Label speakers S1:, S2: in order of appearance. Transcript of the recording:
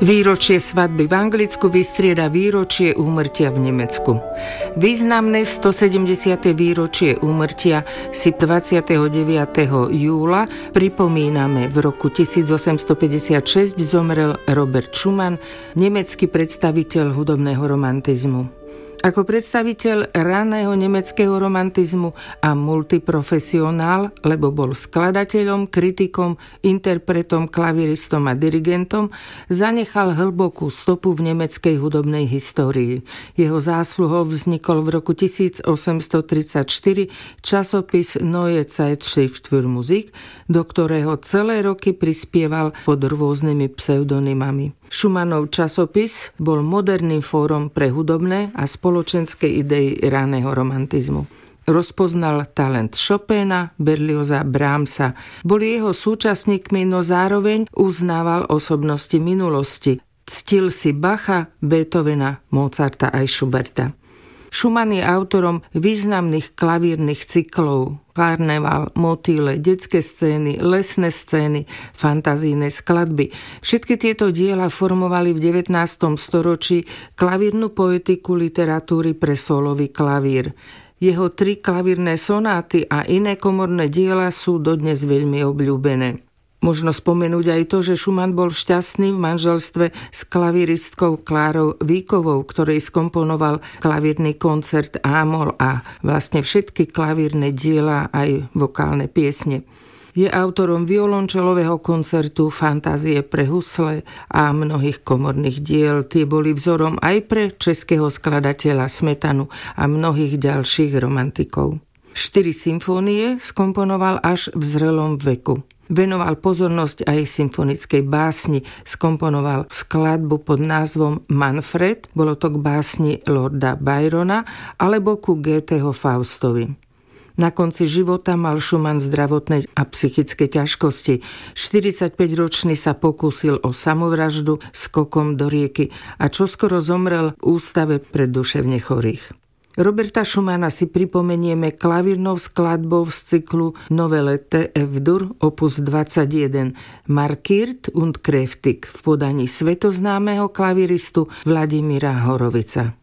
S1: Výročie svadby v Anglicku vystrieda výročie úmrtia v Nemecku. Významné 170. výročie úmrtia si 29. júla pripomíname. V roku 1856 zomrel Robert Schumann, nemecký predstaviteľ hudobného romantizmu. Ako predstaviteľ raného nemeckého romantizmu a multiprofesionál, lebo bol skladateľom, kritikom, interpretom, klaviristom a dirigentom, zanechal hlbokú stopu v nemeckej hudobnej histórii. Jeho zásluhou vznikol v roku 1834 časopis Neue Zeitschrift für Musik, do ktorého celé roky prispieval pod rôznymi pseudonymami. Schumannov časopis bol moderným fórom pre hudobné a spoločenské idei raného romantizmu. Rozpoznal talent Chopina, Berlioza, Brahmsa. Boli jeho súčasníkmi, no zároveň uznával osobnosti minulosti. Ctil si Bacha, Beethovena, Mozarta aj Schuberta. Schumann je autorom významných klavírnych cyklov Karneval, Motýle, detské scény, lesné scény, fantazijné skladby. Všetky tieto diela formovali v 19. storočí klavírnu poetiku literatúry pre sólový klavír. Jeho 3 klavírne sonáty a iné komorné diela sú dodnes veľmi obľúbené. Možno spomenúť aj to, že Schumann bol šťastný v manželstve s klavíristkou Klárou Víkovou, ktorej skomponoval klavírny koncert Amol a vlastne všetky klavírne diela aj vokálne piesne. Je autorom violončelového koncertu, Fantázie pre husle a mnohých komorných diel. Tie boli vzorom aj pre českého skladateľa Smetanu a mnohých ďalších romantikov. 4 symfónie skomponoval až v zrelom veku. Venoval pozornosť aj symfonickej básni, skomponoval skladbu pod názvom Manfred, bolo to k básni Lorda Byrona, alebo ku Goetheho Faustovi. Na konci života mal Schumann zdravotné a psychické ťažkosti. 45-ročný sa pokúsil o samovraždu skokom do rieky a čoskoro zomrel v ústave pre duševne chorých. Roberta Schumanna si pripomenieme klavírnou skladbou z cyklu Novelette F-dur opus 21 Markiert und kräftig v podaní svetoznámeho klaviristu Vladimíra Horovica.